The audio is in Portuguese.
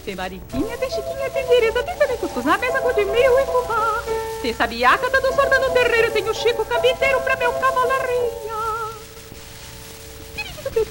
Tem mariquinha, tem chiquinha, tem Teresa, tem também cuscuz na mesa, de mil e fubá. Tem sabiá, cantando sorda no terreiro, tem o Chico Cabiteiro pra meu cavalo arreio.